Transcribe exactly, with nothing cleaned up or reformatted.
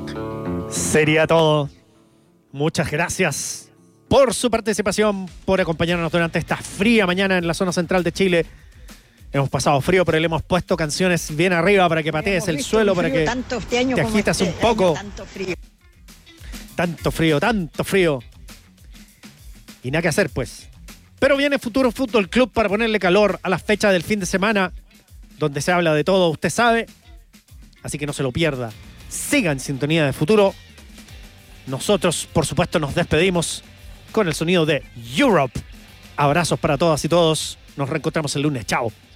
Sería todo. Muchas gracias por su participación, por acompañarnos durante esta fría mañana en la zona central de Chile. Hemos pasado frío, pero le hemos puesto canciones bien arriba para que patees el suelo, para que este te agitas un poco. Tanto frío. Tanto frío, tanto frío. Y nada que hacer, pues. Pero viene Futuro Fútbol Club para ponerle calor a la fecha del fin de semana, donde se habla de todo, usted sabe. Así que no se lo pierda. Siga en sintonía de Futuro. Nosotros, por supuesto, nos despedimos con el sonido de Europe. Abrazos para todas y todos. Nos reencontramos el lunes. Chao.